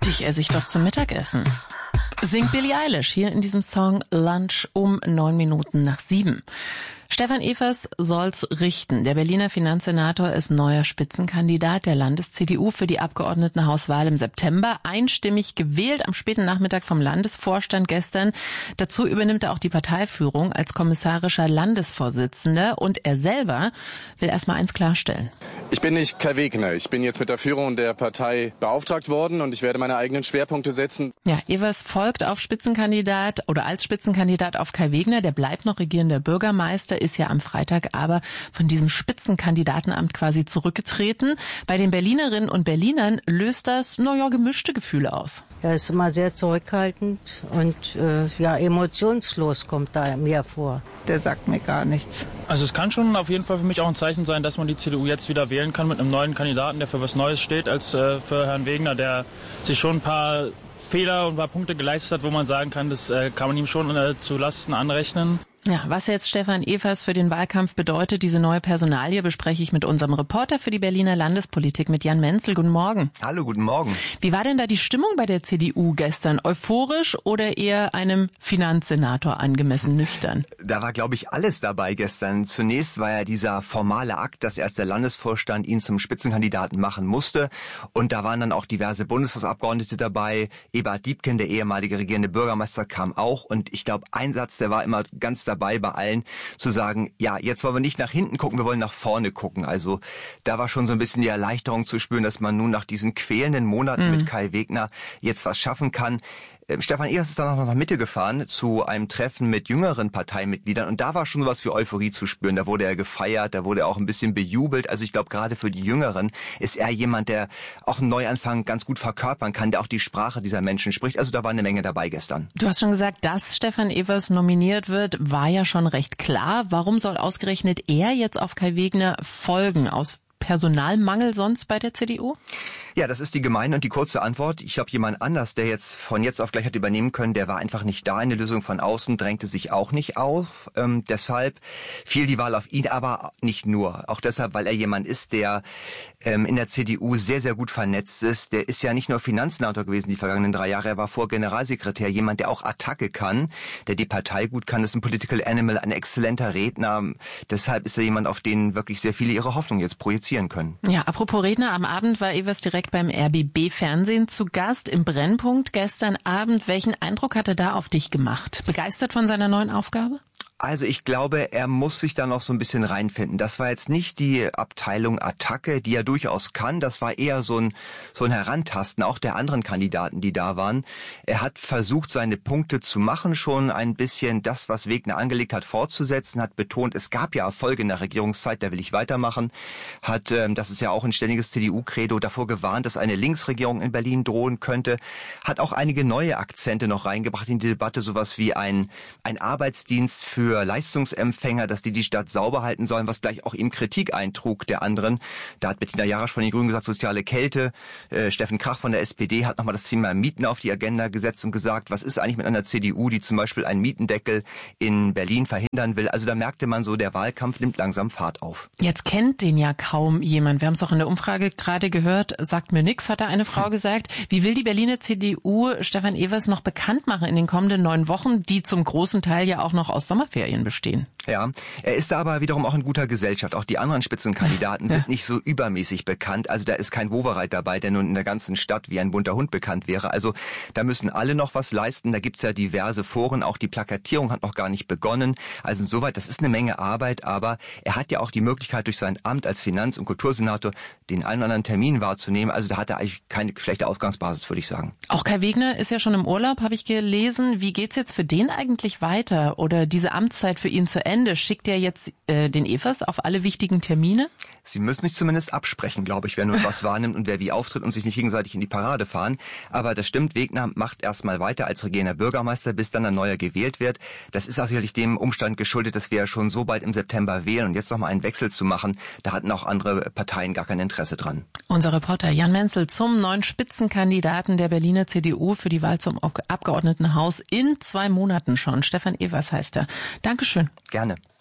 dich esse ich doch zum Mittagessen. Singt Billie Eilish hier in diesem Song Lunch um 7:09. Stefan Evers soll's richten. Der Berliner Finanzsenator ist neuer Spitzenkandidat der Landes-CDU für die Abgeordnetenhauswahl im September. Einstimmig gewählt am späten Nachmittag vom Landesvorstand gestern. Dazu übernimmt er auch die Parteiführung als kommissarischer Landesvorsitzender. Und er selber will erstmal eins klarstellen. Ich bin nicht Kai Wegner. Ich bin jetzt mit der Führung der Partei beauftragt worden und ich werde meine eigenen Schwerpunkte setzen. Ja, Evers folgt auf Spitzenkandidat oder als Spitzenkandidat auf Kai Wegner. Der bleibt noch regierender Bürgermeister, ist ja am Freitag aber von diesem Spitzenkandidatenamt quasi zurückgetreten. Bei den Berlinerinnen und Berlinern löst das, gemischte Gefühle aus. Er ist immer sehr zurückhaltend und emotionslos kommt da mir vor. Der sagt mir gar nichts. Also es kann schon auf jeden Fall für mich auch ein Zeichen sein, dass man die CDU jetzt wieder wählen kann mit einem neuen Kandidaten, der für was Neues steht, als für Herrn Wegner, der sich schon ein paar Fehler und ein paar Punkte geleistet hat, wo man sagen kann, das kann man ihm schon zu Lasten anrechnen. Ja, was jetzt Stefan Evers für den Wahlkampf bedeutet, diese neue Personalie, bespreche ich mit unserem Reporter für die Berliner Landespolitik, mit Jan Menzel. Guten Morgen. Hallo, guten Morgen. Wie war denn da die Stimmung bei der CDU gestern? Euphorisch oder eher einem Finanzsenator angemessen nüchtern? Da war, glaube ich, alles dabei gestern. Zunächst war ja dieser formale Akt, dass erst der Landesvorstand ihn zum Spitzenkandidaten machen musste. Und da waren dann auch diverse Bundestagsabgeordnete dabei. Eberhard Diepken, der ehemalige regierende Bürgermeister, kam auch. Und ich glaube, ein Satz, der war immer ganz dabei bei allen, zu sagen, ja, jetzt wollen wir nicht nach hinten gucken, wir wollen nach vorne gucken. Also da war schon so ein bisschen die Erleichterung zu spüren, dass man nun nach diesen quälenden Monaten mit Kai Wegner jetzt was schaffen kann. Stefan Evers ist dann auch noch nach Mitte gefahren zu einem Treffen mit jüngeren Parteimitgliedern und da war schon sowas wie Euphorie zu spüren. Da wurde er gefeiert, da wurde er auch ein bisschen bejubelt. Also ich glaube, gerade für die Jüngeren ist er jemand, der auch einen Neuanfang ganz gut verkörpern kann, der auch die Sprache dieser Menschen spricht. Also da war eine Menge dabei gestern. Du hast schon gesagt, dass Stefan Evers nominiert wird, war ja schon recht klar. Warum soll ausgerechnet er jetzt auf Kai Wegner folgen? Aus Personalmangel sonst bei der CDU? Ja, das ist die gemeine und die kurze Antwort. Ich glaube, jemand anders, der jetzt von jetzt auf gleich hat übernehmen können, der war einfach nicht da. Eine Lösung von außen drängte sich auch nicht auf. Deshalb fiel die Wahl auf ihn, aber nicht nur. Auch deshalb, weil er jemand ist, der in der CDU sehr, sehr gut vernetzt ist. Der ist ja nicht nur Finanzsenator gewesen die vergangenen 3 Jahre. Er war vorher Generalsekretär. Jemand, der auch Attacke kann, der die Partei gut kann. Das ist ein Political Animal, ein exzellenter Redner. Deshalb ist er jemand, auf den wirklich sehr viele ihre Hoffnung jetzt projizieren können. Ja, apropos Redner, am Abend war Evers direkt beim RBB-Fernsehen zu Gast im Brennpunkt gestern Abend. Welchen Eindruck hat er da auf dich gemacht? Begeistert von seiner neuen Aufgabe? Also ich glaube, er muss sich da noch so ein bisschen reinfinden. Das war jetzt nicht die Abteilung Attacke, die er durchaus kann. Das war eher so ein Herantasten, auch der anderen Kandidaten, die da waren. Er hat versucht, seine Punkte zu machen, schon ein bisschen das, was Wegner angelegt hat, fortzusetzen, hat betont, es gab ja Erfolge in der Regierungszeit, da will ich weitermachen. Hat, das ist ja auch ein ständiges CDU-Credo, davor gewarnt, dass eine Linksregierung in Berlin drohen könnte. Hat auch einige neue Akzente noch reingebracht in die Debatte, sowas wie ein Arbeitsdienst für Leistungsempfänger, dass die Stadt sauber halten sollen, was gleich auch ihm Kritik eintrug der anderen. Da hat Bettina Jarasch von den Grünen gesagt, soziale Kälte. Steffen Krach von der SPD hat nochmal das Thema Mieten auf die Agenda gesetzt und gesagt, was ist eigentlich mit einer CDU, die zum Beispiel einen Mietendeckel in Berlin verhindern will. Also da merkte man so, der Wahlkampf nimmt langsam Fahrt auf. Jetzt kennt den ja kaum jemand. Wir haben es auch in der Umfrage gerade gehört. Sagt mir nix, hat da eine Frau gesagt. Wie will die Berliner CDU Stefan Evers noch bekannt machen in den kommenden 9 Wochen, die zum großen Teil ja auch noch aus Sommerferien bestehen? Ja, er ist da aber wiederum auch in guter Gesellschaft. Auch die anderen Spitzenkandidaten sind nicht so übermäßig bekannt. Also da ist kein Wowereit dabei, der nun in der ganzen Stadt wie ein bunter Hund bekannt wäre. Also da müssen alle noch was leisten. Da gibt's ja diverse Foren. Auch die Plakatierung hat noch gar nicht begonnen. Also insoweit, das ist eine Menge Arbeit. Aber er hat ja auch die Möglichkeit, durch sein Amt als Finanz- und Kultursenator den einen oder anderen Termin wahrzunehmen. Also da hat er eigentlich keine schlechte Ausgangsbasis, würde ich sagen. Auch Kai Wegner ist ja schon im Urlaub, habe ich gelesen. Wie geht's jetzt für den eigentlich weiter? Oder diese Amtszeit für ihn zu Ende? Schickt er jetzt den Evers auf alle wichtigen Termine? Sie müssen sich zumindest absprechen, glaube ich, wer nun was wahrnimmt und wer wie auftritt und sich nicht gegenseitig in die Parade fahren. Aber das stimmt, Wegner macht erstmal weiter als regierender Bürgermeister, bis dann ein neuer gewählt wird. Das ist auch sicherlich dem Umstand geschuldet, dass wir ja schon so bald im September wählen und jetzt nochmal einen Wechsel zu machen, da hatten auch andere Parteien gar kein Interesse dran. Unser Reporter Jan Menzel zum neuen Spitzenkandidaten der Berliner CDU für die Wahl zum Abgeordnetenhaus in 2 Monaten schon. Stefan Evers heißt er. Dankeschön. Gerne.